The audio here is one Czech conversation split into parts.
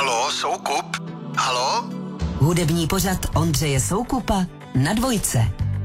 Halo, Soukup? Halo? Hudební pořad Ondřeje Soukupa na Dvojce.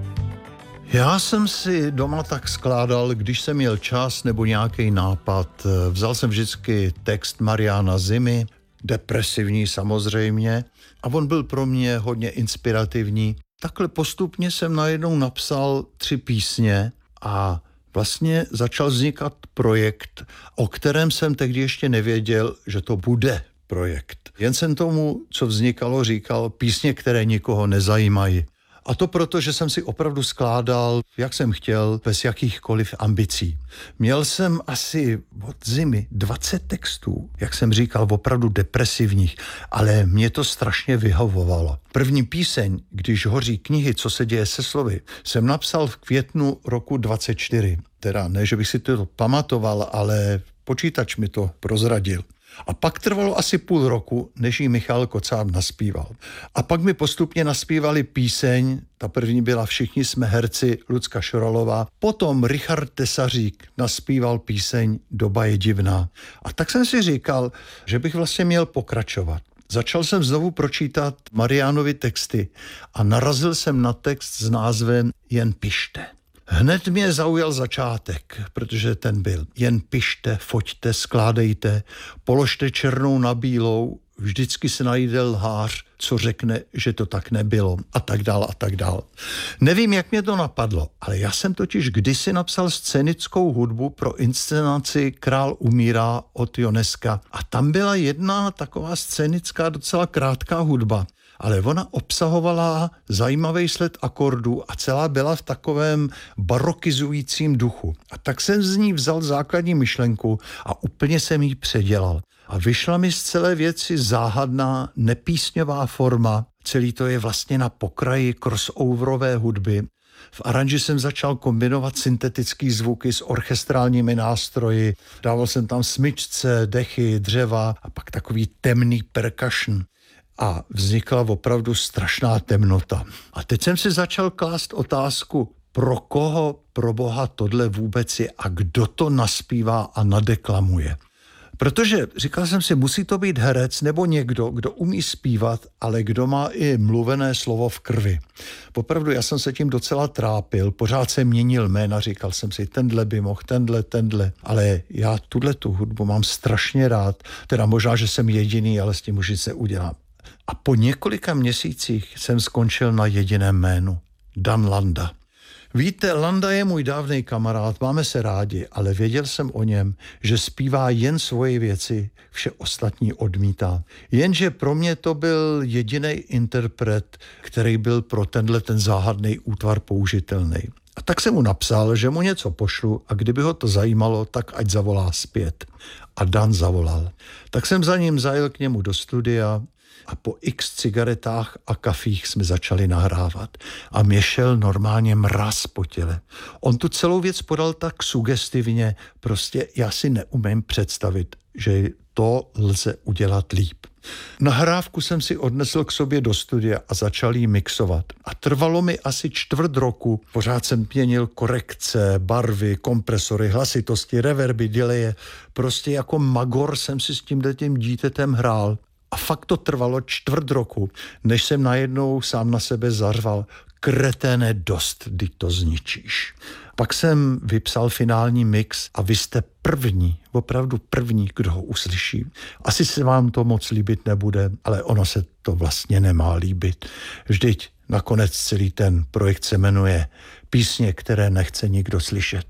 Já jsem si doma tak skládal, když jsem měl čas nebo nějaký nápad. Vzal jsem vždycky text Mariana Zimy, depresivní samozřejmě, a on byl pro mě hodně inspirativní. Takhle postupně jsem najednou napsal 3 písně a vlastně začal vznikat projekt, o kterém jsem tehdy ještě nevěděl, že to bude projekt. Jen jsem tomu, co vznikalo, říkal písně, které nikoho nezajímají. A to proto, že jsem si opravdu skládal, jak jsem chtěl, bez jakýchkoliv ambicí. Měl jsem asi od Zimy 20 textů, jak jsem říkal, opravdu depresivních, ale mě to strašně vyhovovalo. První píseň, Když hoří knihy, co se děje se slovy, jsem napsal v květnu roku 24. Teda ne, že bych si to pamatoval, ale počítač mi to prozradil. A pak trvalo asi půl roku, než ji Michal Kocáb naspíval. A pak mi postupně naspívali píseň, ta první byla Všichni jsme herci, Lucka Šoralová. Potom Richard Tesařík naspíval píseň Doba je divná. A tak jsem si říkal, že bych vlastně měl pokračovat. Začal jsem znovu pročítat Mariánovy texty a narazil jsem na text s názvem Jen pište. Hned mě zaujal začátek, protože ten byl jen pište, foťte, skládejte, položte černou na bílou, vždycky se najde lhář, co řekne, že to tak nebylo a tak dál a tak dál. Nevím, jak mě to napadlo, ale já jsem totiž kdysi napsal scénickou hudbu pro inscenaci Král umírá od Ionesca a tam byla jedna taková scénická docela krátká hudba, ale ona obsahovala zajímavý sled akordů a celá byla v takovém barokizujícím duchu. A tak jsem z ní vzal základní myšlenku a úplně jsem ji předělal. A vyšla mi z celé věci záhadná, nepísňová forma. Celý to je vlastně na pokraji crossoverové hudby. V aranži jsem začal kombinovat syntetické zvuky s orchestrálními nástroji. Dával jsem tam smyčce, dechy, dřeva a pak takový temný percussion. A vznikla opravdu strašná temnota. A teď jsem si začal klást otázku, pro koho, pro Boha tohle vůbec je a kdo to naspívá a nadeklamuje. Protože říkal jsem si, musí to být herec nebo někdo, kdo umí zpívat, ale kdo má i mluvené slovo v krvi. Popravdu, já jsem se tím docela trápil, pořád jsem měnil jména, říkal jsem si, tenhle by mohl, tenhle, ale já tu hudbu mám strašně rád, teda možná, že jsem jediný, ale s tím už nic neudělám. A po několika měsících jsem skončil na jediném jménu. Dan Landa. Víte, Landa je můj dávnej kamarád, máme se rádi, ale věděl jsem o něm, že zpívá jen svoje věci, vše ostatní odmítá. Jenže pro mě to byl jediný interpret, který byl pro ten záhadný útvar použitelný. A tak jsem mu napsal, že mu něco pošlu a kdyby ho to zajímalo, tak ať zavolá zpět. A Dan zavolal. Tak jsem za ním zajel k němu do studia a po x cigaretách a kafích jsme začali nahrávat. A mě šel normálně mraz po těle. On tu celou věc podal tak sugestivně, prostě já si neumím představit, že to lze udělat líp. Nahrávku jsem si odnesl k sobě do studia a začal ji mixovat. A trvalo mi asi 1/4 roku. Pořád jsem měnil korekce, barvy, kompresory, hlasitosti, reverby, delaye. Prostě jako magor jsem si s tím dítětem hrál. A fakt to trvalo 1/4 roku, než jsem najednou sám na sebe zařval. Kreténe, dost, teď to zničíš. Pak jsem vypsal finální mix a vy jste první, opravdu první, kdo ho uslyší. Asi se vám to moc líbit nebude, ale ono se to vlastně nemá líbit. Vždyť nakonec celý ten projekt se jmenuje Písně, které nechce nikdo slyšet.